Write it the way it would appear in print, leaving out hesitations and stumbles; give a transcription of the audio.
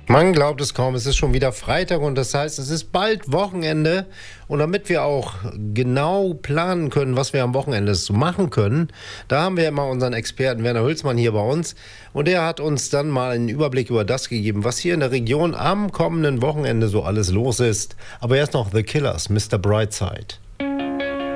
Man glaubt es kaum, es ist schon wieder Freitag und das heißt, es ist bald Wochenende. Und damit wir auch genau planen können, was wir am Wochenende so machen können, da haben wir immer unseren Experten Werner Hülsmann hier bei uns. Und der hat uns dann mal einen Überblick über das gegeben, was hier in der Region am kommenden Wochenende so alles los ist. Aber erst noch The Killers, Mr. Brightside.